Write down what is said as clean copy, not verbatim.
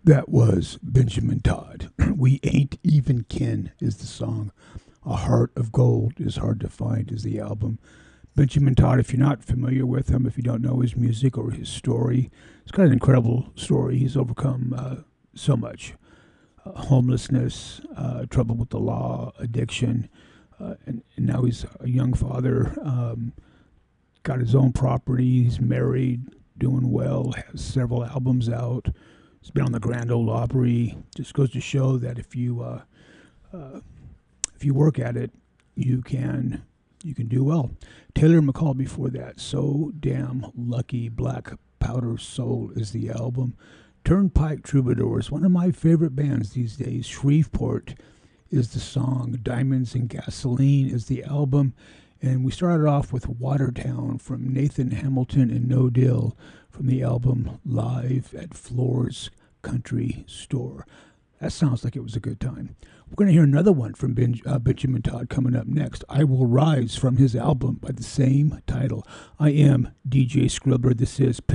That was Benjamin Todd. We Ain't Even Kin is the song. A Heart of Gold is Hard to Find is the album. Benjamin Todd, if you're not familiar with him, if you don't know his music or his story, it's got an incredible story. He's overcome so much homelessness, trouble with the law, addiction, and now he's a young father, got his own property, he's married, doing well, has several albums out. He's been on the Grand Ole Opry. Just goes to show that if you work at it, you can do well. Taylor McCall before that. So Damn Lucky. Black Powder Soul is the album. Turnpike Troubadours, one of my favorite bands these days. Shreveport is the song. Diamonds and Gasoline is the album. And we started off with Watertown from Nathan Hamilton and No Dill from the album Live at Floor's Country Store. That sounds like it was a good time. We're going to hear another one from Benjamin Todd coming up next. I Will Rise from his album by the same title. I am DJ Scribbler. This is